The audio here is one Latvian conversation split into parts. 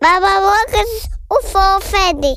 Baba Lokas UFO Fedi.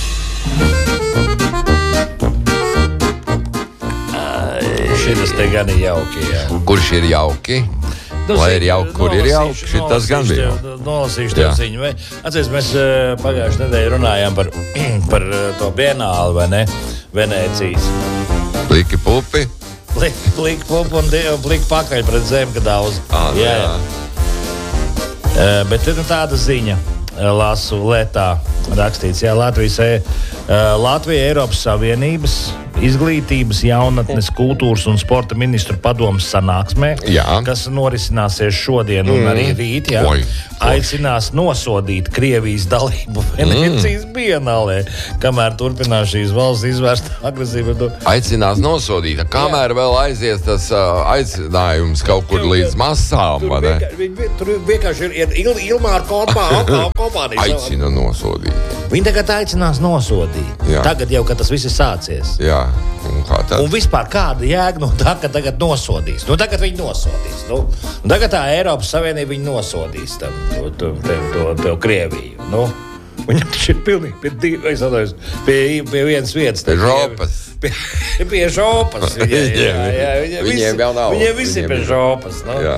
Šitas te gan ir jauki, jā. Kurš ir jauki? Lai ir jauki, kur ir jauki, šitas gan bija. Nolasīšu tev ziņu. Atceries, mēs pagājušajā nedēļā runājām par to bienāli, vai ne? Venēcijas. Pliki pupi? Pliki pupi un pliki pakaļ pret zemgadauz. Jā. Bet ir tāda ziņa, lasu Letā rakstīts, jā, Latvija Eiropas Savienības izglītības, jaunatnes, kultūras un sporta ministru padomes sanāksmē, kas norisināsies šodien un arī rīt, aicinās nosodīt Krievijas dalību Venēcijas bienālē, kamēr turpinās šīs valsts izvērst agresīvu. Aicinās nosodīt, kamēr vēl aizies tas aicinājums kaut kur līdz masām, vai ne? Tur vienkārši ir Ilmāra kompānija. Aicina nosodīt. Viņi tagad aicinās nosodīt. Jā. Tagad jau, kad tas viss ir sācies. Jā. Un vispār kāda jēga no tā, ka tagad nosodīs? Tagad viņi nosodīs. Tagad tā Eiropas Savienība viņi nosodīs tev Krieviju. Viņam taču ir pilnīgi pie vienas vietas. Pie žopas. Pie žopas. Viņiem vēl nav. Viņiem visi ir pie žopas. Jā.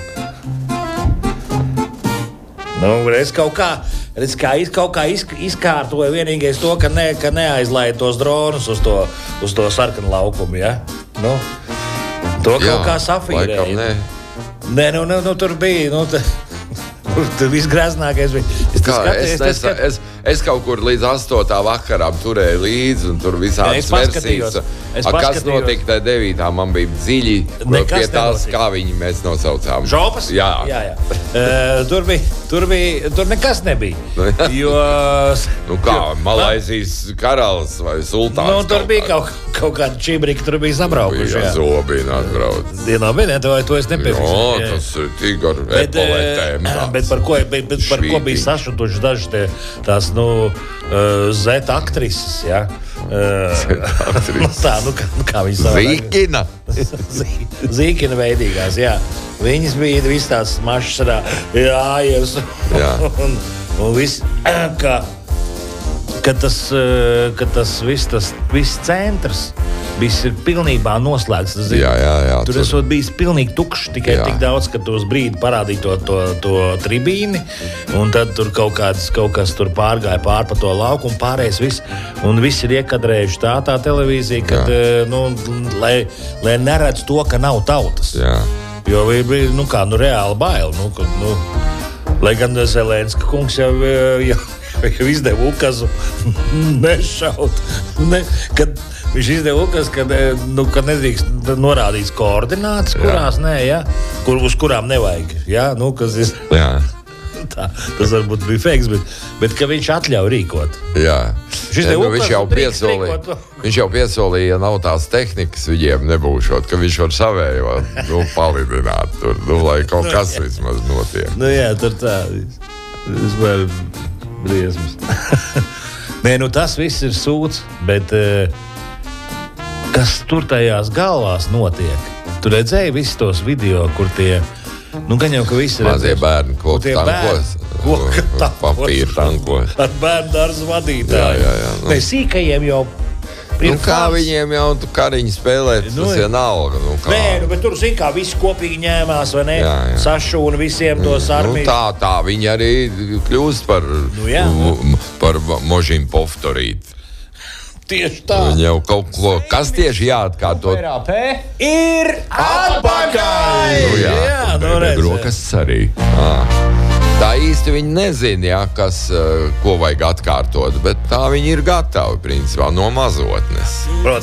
Es kaut kā izkārtoju vienīgais to, ka neaizlaid tos dronus uz to sarkanu laukumu, ja? To kaut kā safīrēja. Nē, tur bija, tur viss greznākais bija. Es kaut kur līdz 8. vakaram turēju līdzi, un tur visādas versijas. Kas notika tajā 9. man bija dziļi pie tās, kā mēs nosaucām. Žopas? Jā. Tur nekas nebija. Jo... Malaizijas karalis vai sultāns. Tur bija kaut kāda čibrika, tur bija sabraukuši. Jā, zobīna atbrauc. To es nepiefiksēju. Tas ir tik ar epoletēm. Bet par ko bija sašutuši daži tās, Z aktrises, jā. Kā viņi savā... Zīkina. Zīkina veidīgās, jā. Viņas bija viss tās mašas jāies. Un viss, ka tas viss centrs viss ir pilnībā noslēgts. Tur esot bijis pilnīgi tukšs, tikai tik daudz, ka tu uz brīdi parādīja to tribīni, un tad tur kaut kas tur pārgāja pār pa to lauku, un pārējais viss, un viss ir iekadrējuši tā televīzija, kad, lai neredz to, ka nav tautas. Jā. Jo ir reāli bail. Lai gan Zelenska kungs jau izdeva ukazu nešaut. Kad viņš izdeva ukazu, kad nedrīkst norādīts koordinātas, kurās uz kurām nevajag. Tas varbūt bija feiks, bet ka viņš atļauj rīkot. Jā. Viņš jau piesolīja, ja nav tās tehnikas viņiem nebūšot, ka viņš var savējo palidināt tur, lai kaut kas vismaz notiek. Tur tā. Vispār briesmas. Tas viss ir sūds, bet kas tur tajās galvās notiek? Tu redzēji visus tos video, kur tie gan jau, ka visi mazie bērni koku tankos, papīra tankos. Ar bērnu dārza vadītāju. Mēs sīkajiem jau kā viņiem jau kariņi spēlēt, tas vienalga. Bet tur, kā visi kopīgi ņēmās, vai ne? Sašūna visiem tos armiju. Tā viņi arī kļūst par možim povtorīt. Tieši tā. Viņi jau kaut ko, kas tieši jāatkārtot? Ir atpakaļ! Rokas arī. Tā īsti viņi nezina, ko vajag atkārtot, bet tā viņi ir gatavi, principā, no mazotnes. Protams.